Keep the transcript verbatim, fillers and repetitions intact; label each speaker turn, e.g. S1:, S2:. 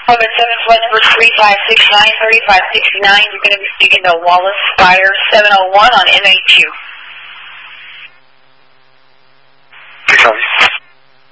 S1: Hogan seven Flatbush three five six nine, thirty-five sixty-nine. You're going to be speaking to Wallace Spire seven oh one on M A Q.
S2: six oh